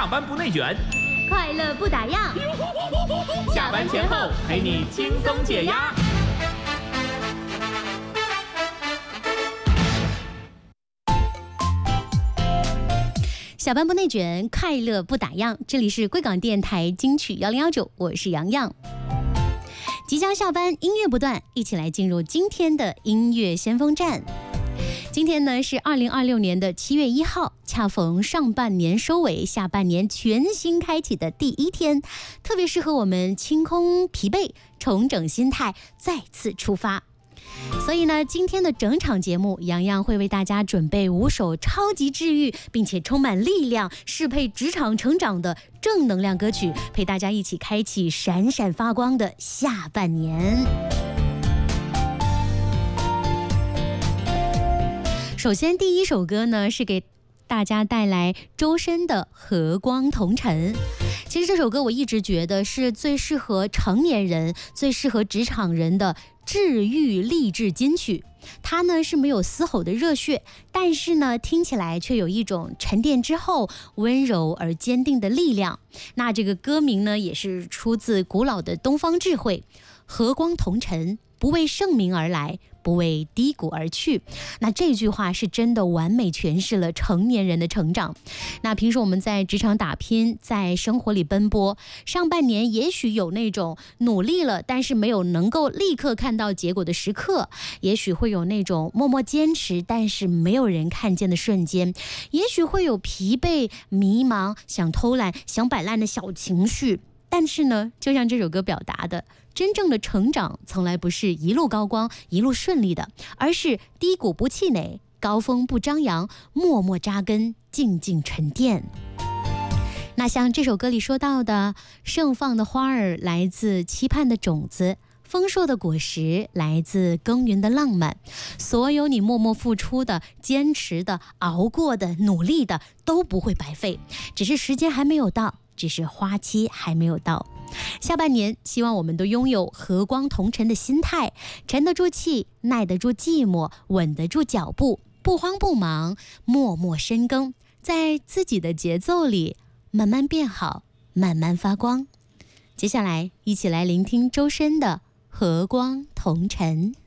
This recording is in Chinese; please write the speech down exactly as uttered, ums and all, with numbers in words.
下班不内卷， 快乐不打烊。 下班前后陪你轻松解压。 下班不内卷，快乐不打烊。这里是贵港电台金曲幺零幺九，我是洋洋。即将下班，音乐不断，一起来进入今天的音乐先锋站。今天呢是二零二六年的七月一号，恰逢上半年收尾，下半年全新开启的第一天，特别适合我们清空疲惫，重整心态，再次出发。所以呢，今天的整场节目，洋洋会为大家准备五首超级治愈，并且充满力量，适配职场成长的正能量歌曲，陪大家一起开启闪闪发光的下半年。首先，第一首歌呢是给大家带来周深的《和光同尘》。其实这首歌我一直觉得是最适合成年人、最适合职场人的治愈励志金曲。它呢是没有丝毫的热血，但是呢听起来却有一种沉淀之后温柔而坚定的力量。那这个歌名呢也是出自古老的东方智慧，和光同尘，不为盛名而来，不为低谷而去。那这句话是真的完美诠释了成年人的成长。那平时我们在职场打拼，在生活里奔波，上半年也许有那种努力了但是没有能够立刻看到结果的时刻，也许会有那种默默坚持但是没有人看见的瞬间，也许会有疲惫、迷茫、想偷懒、想摆烂的小情绪。但是呢，就像这首歌表达的，真正的成长从来不是一路高光一路顺利的，而是低谷不气馁，高峰不张扬，默默扎根，静静沉淀。那像这首歌里说到的，盛放的花儿来自期盼的种子，丰硕的果实来自耕耘的浪漫，所有你默默付出的、坚持的、熬过的、努力的都不会白费，只是时间还没有到，只是花期还没有到。下半年希望我们都拥有和光同尘的心态，沉得住气，耐得住寂寞，稳得住脚步，不慌不忙，默默深耕，在自己的节奏里慢慢变好，慢慢发光。接下来一起来聆听周深的《和光同尘》。